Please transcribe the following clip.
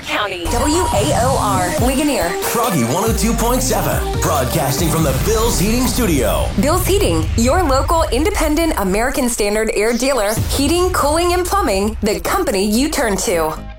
County. WAOR, Ligonier. Froggy 102.7, broadcasting from the Bill's Heating Studio. Bill's Heating, your local independent American Standard air dealer. Heating, cooling, and plumbing, the company you turn to.